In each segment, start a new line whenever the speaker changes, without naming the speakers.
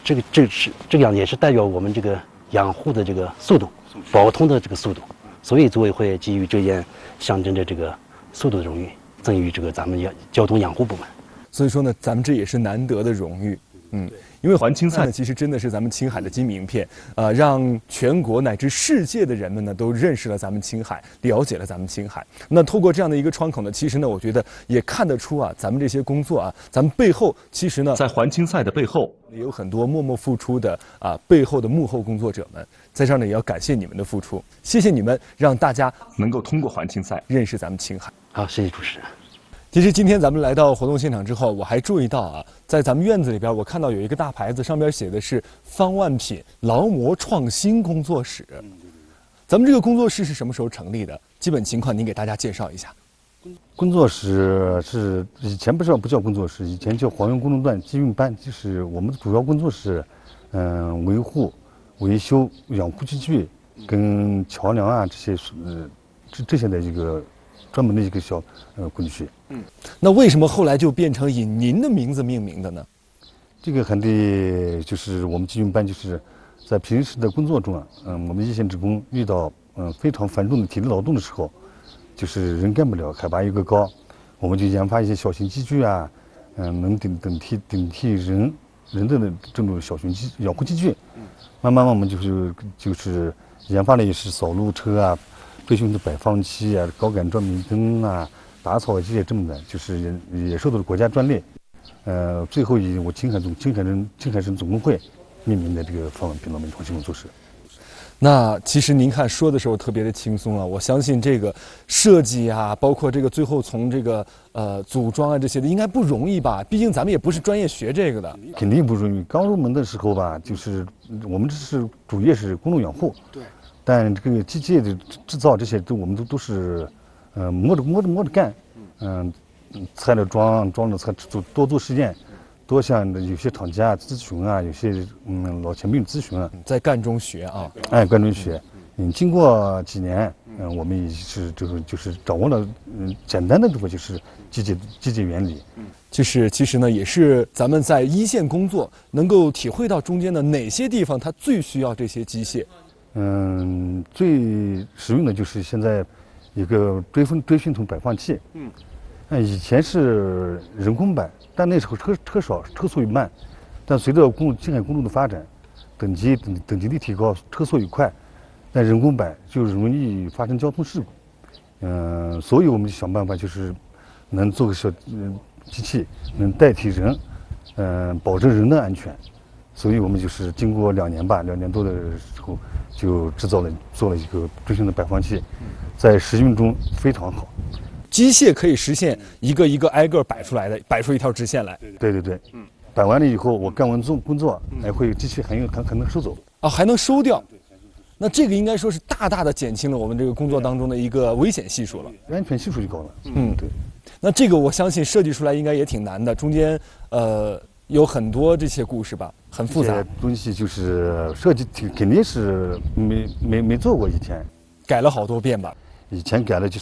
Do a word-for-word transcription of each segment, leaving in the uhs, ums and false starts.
这个这是这个样也是代表我们这个养护的这个速度，保通的这个速度，所以组委会给予这件象征着这个速度的荣誉，赠予这个咱们养交通养护部门。
所以说呢，咱们这也是难得的荣誉，嗯。因为环青赛呢，其实真的是咱们青海的金名片，呃，让全国乃至世界的人们呢都认识了咱们青海，了解了咱们青海。那透过这样的一个窗口呢，其实呢，我觉得也看得出啊，咱们这些工作啊，咱们背后其实呢，
在环青赛的背后，
也有很多默默付出的啊，背后的幕后工作者们，在这儿呢也要感谢你们的付出，谢谢你们，让大家
能够通过环青赛
认识咱们青海。
好，谢谢主持人。
其实今天咱们来到活动现场之后，我还注意到啊，在咱们院子里边，我看到有一个大牌子，上边写的是方万品劳模创新工作室。咱们这个工作室是什么时候成立的？基本情况您给大家介绍一下。
工作室是以前不叫不叫工作室，以前叫黄源工程段集运班，就是我们的主要工作是，嗯、呃，维护、维修、养护机具跟桥梁啊这些呃这这些的一个。专门的一个小呃工序。
嗯，那为什么后来就变成以您的名字命名的呢？
这个还得就是我们集运班就是在平时的工作中啊，嗯，我们一线职工遇到嗯非常繁重的体力劳动的时候，就是人干不了，海拔又高，我们就研发一些小型机具啊，嗯，能顶顶替顶替人人的这种小型机养护机具。慢慢慢我们就是就是研发了也是扫路车啊。追凶的摆放器啊，高杆照明灯啊，打草机也这么的，就是也也受到了国家专利。呃，最后以我青海总青海人青海省总工会命名的这个方万品劳模创新工作室。
那其实您看说的时候特别的轻松啊，我相信这个设计啊，包括这个最后从这个呃组装啊这些的，应该不容易吧？毕竟咱们也不是专业学这个的。
肯定不容易。刚入门的时候吧，就是我们这是主业是公路养护。对。但这个机械的制造这些都我们都都是，呃摸着摸着摸着干，嗯、呃，拆了装，装了拆，做多做实验，多向有些厂家咨询啊，有些嗯老前辈咨询啊，
在干中学啊，
哎，干中学，嗯，经过几年，嗯、呃，我们也是就是就是掌握了嗯简单的这个就是机械机械原理，
嗯，就是其实呢也是咱们在一线工作能够体会到中间的哪些地方它最需要这些机械。
嗯，最实用的就是现在一个追风追熏筒摆放器。嗯，嗯，以前是人工摆，但那时候车车少，车速也慢。但随着公路青海公路的发展，等级等等级的提高，车速也快，但人工摆就容易发生交通事故。嗯，所以我们就想办法，就是能做个小嗯机器，能代替人，嗯，保证人的安全。所以我们就是经过两年吧，两年多的时候，就制造了做了一个追凶的摆放器，在实用中非常好。
机械可以实现一个一个挨个摆出来的，摆出一条直线来。
对对对，嗯，摆完了以后，我干完做工作，还会机器还有还还能收走
啊，还能收掉。那这个应该说是大大的减轻了我们这个工作当中的一个危险系数了，
安全系数就高了。
嗯，对。那这个我相信设计出来应该也挺难的，中间呃。有很多这些故事吧，很复杂。
东西就是设计肯定是没没没做过，以前
改了好多遍吧。
以前改了就是，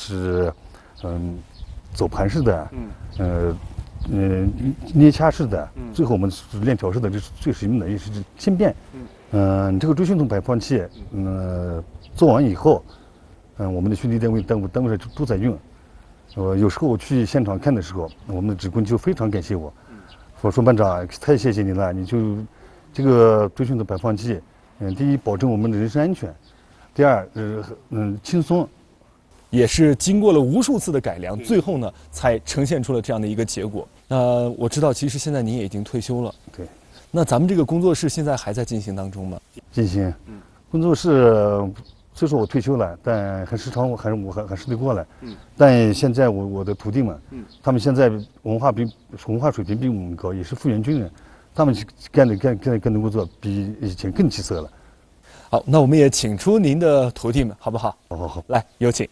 嗯，走盘式的，嗯，呃，呃，捏掐式的，嗯，最后我们链条式的，这是最实用的，也是轻便。嗯，嗯，这个追凶筒摆放器，嗯，做完以后，嗯，我们的兄弟单位单位单位都都在用。呃，有时候我去现场看的时候，我们的职工就非常感谢我。我说班长，太谢谢你了！你就这个追凶的摆放器，嗯，第一保证我们的人身安全，第二，呃，嗯，轻松，
也是经过了无数次的改良，最后呢，才呈现出了这样的一个结果。呃，我知道，其实现在您也已经退休了，
对。
那咱们这个工作室现在还在进行当中吗？
进行，嗯，工作室虽说我退休了，但还时常我还是我还还是得过来，嗯。但现在我我的徒弟们，嗯，他们现在文化比文化水平比我们高，也是复员军人，他们干的干干干的工作比以前更出色了。
好，那我们也请出您的徒弟们，好不好？
好好好，
来，有请。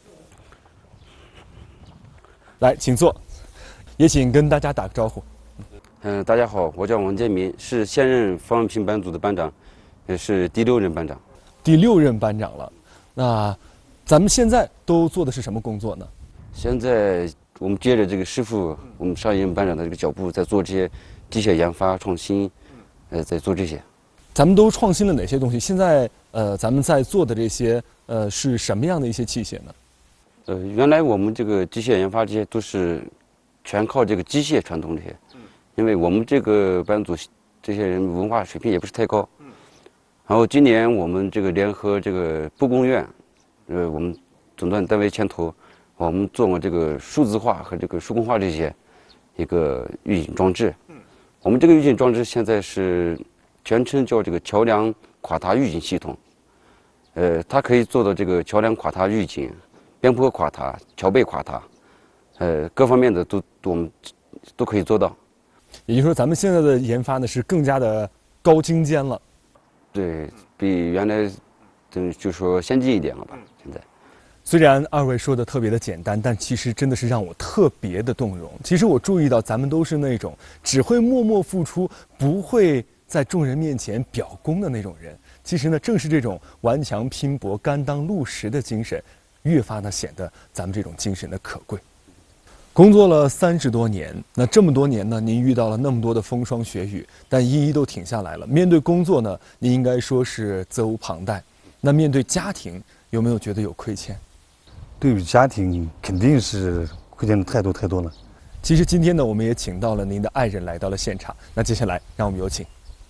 来，请坐，也请跟大家打个招呼。
嗯，大家好，我叫王建民，是现任方万品班组的班长，也是第六任班长。
第六任班长了，那咱们现在都做的是什么工作呢？
现在我们接着这个师傅，我们上一任班长的这个脚步，在做这些机械研发创新，呃，在做这些。
咱们都创新了哪些东西？现在呃，咱们在做的这些呃是什么样的一些器械呢？
呃，原来我们这个机械研发这些都是全靠这个机械传统这些，因为我们这个班组这些人文化水平也不是太高。然后今年我们这个联合这个部工院，呃，我们总段单位牵头，我们做了这个数字化和这个数工化这些一个预警装置。我们这个预警装置现在是全称叫这个桥梁垮塌预警系统。呃，它可以做到这个桥梁垮塌预警、边坡垮塌、桥背垮塌，呃，各方面的都都我们都可以做到。
也就是说，咱们现在的研发呢是更加的高精尖了。
对比原来，嗯，就说先进一点了吧。现在，
虽然二位说的特别的简单，但其实真的是让我特别的动容。其实我注意到，咱们都是那种只会默默付出，不会在众人面前表功的那种人。其实呢，正是这种顽强拼搏、甘当路石的精神，越发呢显得咱们这种精神的可贵。工作了三十多年，那这么多年呢，您遇到了那么多的风霜雪雨，但一一都挺下来了。面对工作呢，您应该说是责无旁贷。那面对家庭，有没有觉得有亏欠？
对于家庭肯定是亏欠的太多太多了。
其实今天呢，我们也请到了您的爱人来到了现场。那接下来，让我们有请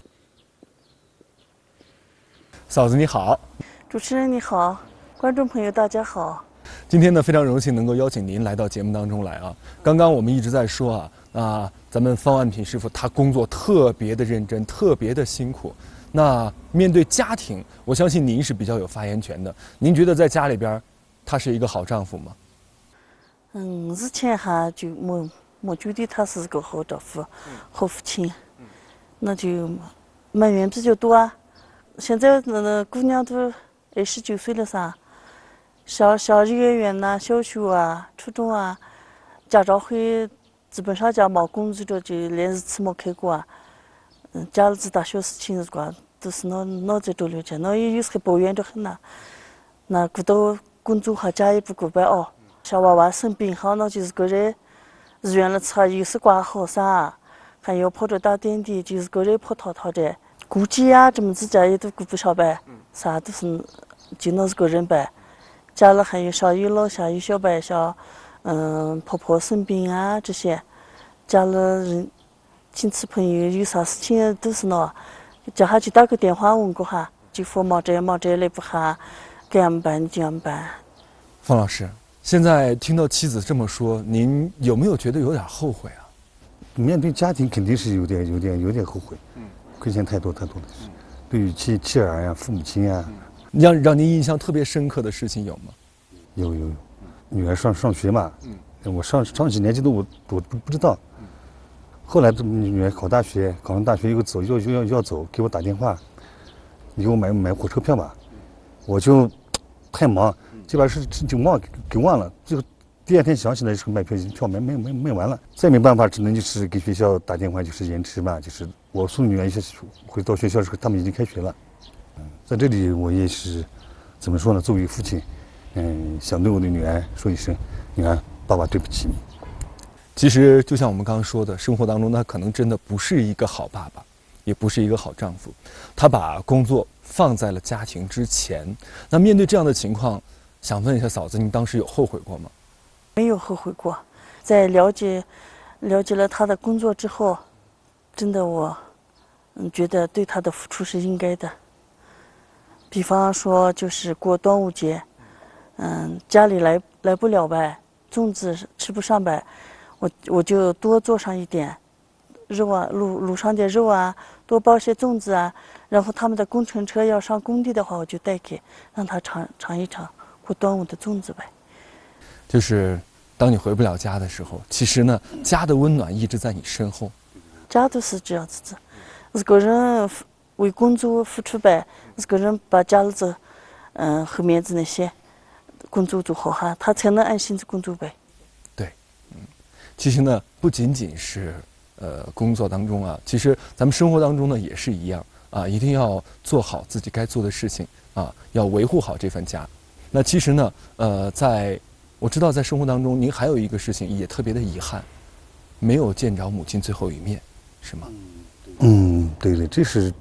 嫂子你好。
主持人你好，观众朋友大家好。
今天呢，非常荣幸能够邀请您来到节目当中来啊。刚刚我们一直在说啊，啊，咱们方万品师傅他工作特别的认真，特别的辛苦。那面对家庭，我相信您是比较有发言权的。您觉得在家里边，他是一个好丈夫吗？
嗯，以前哈就没没觉得他是个好丈夫、好父亲，那就埋怨比较多啊。现在那那姑娘都二十九岁了噻。上上幼儿园呐、小学啊、初中啊，家长会基本上讲没工作着，就连一次没开过啊。嗯，家里子大小事情是啩，都是闹闹在周六去，那有时候抱怨着很呐。那顾到工作和家也不顾呗哦。小娃娃生病好，那就是个人医院了查有时挂号噻，还要跑着打点滴，就是个人跑逃逃的。顾家呀，这么子家也都顾不上呗，啥都是就那是个人呗。家里还有上有老下有小呗，像嗯婆婆生病啊这些，家里人亲戚朋友有啥事情都是那，叫他去打个电话问过哈，就说忙这忙这来不哈，该俺们办就俺们办。
方老师，现在听到妻子这么说，您有没有觉得有点后悔啊？
面对家庭肯定是有点有点有点后悔，嗯，亏欠太多太多了。嗯、对于妻妻儿呀、父母亲呀。嗯
让让您印象特别深刻的事情有吗？
有有有，女儿上上学嘛，嗯，我上上几年级都我我不不知道，后来这女儿考大学，考上大学以后走要要要走，给我打电话，你给我买买火车票吧，我就太忙，就把事就忘给忘了，最后第二天想起来是买票票没没没没完了，再没办法，只能就是给学校打电话，就是延迟嘛，就是我送女儿一些回到学校的时候，他们已经开学了。嗯，在这里我也是，怎么说呢？作为父亲，嗯，想对我的女儿说一声，女儿，爸爸对不起你。
其实就像我们刚刚说的，生活当中他可能真的不是一个好爸爸，也不是一个好丈夫，他把工作放在了家庭之前。那面对这样的情况，想问一下嫂子，你当时有后悔过吗？
没有后悔过，在了解了解了他的工作之后，真的我嗯觉得对他的付出是应该的。比方说，就是过端午节，嗯，家里来来不了呗，粽子吃不上呗，我我就多做上一点肉啊，卤卤上点肉啊，多包些粽子啊。然后他们的工程车要上工地的话，我就带给，让他尝尝一尝过端午的粽子呗。
就是当你回不了家的时候，其实呢，家的温暖一直在你身后。
家都是这样子的，一个人为工作付出呗，一个人把家里子，嗯，后面子那些工作做好哈，他才能安心的工作呗。
对，嗯，其实呢，不仅仅是呃工作当中啊，其实咱们生活当中呢也是一样啊，一定要做好自己该做的事情啊，要维护好这份家。那其实呢，呃，在我知道在生活当中，您还有一个事情也特别的遗憾，没有见着母亲最后一面，是吗？
嗯，对对，这是